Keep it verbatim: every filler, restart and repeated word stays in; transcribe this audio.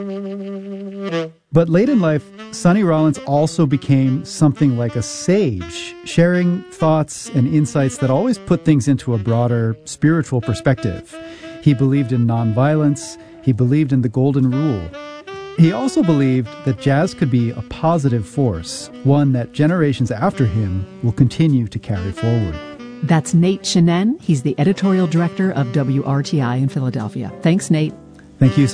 But late in life, Sonny Rollins also became something like a sage, sharing thoughts and insights that always put things into a broader spiritual perspective. He believed in nonviolence. He believed in the golden rule. He also believed that jazz could be a positive force, one that generations after him will continue to carry forward. That's Nate Chinen. He's the editorial director of W R T I in Philadelphia. Thanks, Nate. Thank you.